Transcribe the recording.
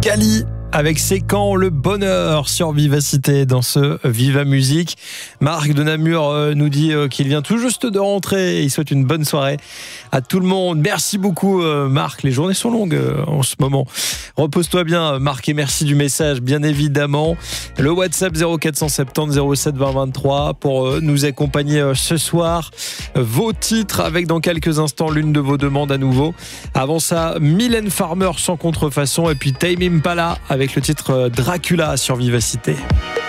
Kali avec C'est quand le bonheur sur Vivacité dans ce Viva Musique. Marc de Namur nous dit qu'il vient tout juste de rentrer. Il souhaite une bonne soirée à tout le monde. Merci beaucoup Marc, les journées sont longues en ce moment. Repose-toi bien Marc et merci du message bien évidemment. Le WhatsApp 0470 07 20 23 pour nous accompagner ce soir. Vos titres avec dans quelques instants l'une de vos demandes à nouveau. Avant ça, Mylène Farmer sans contrefaçon et puis Tame Impala avec le titre Dracula sur Vivacité.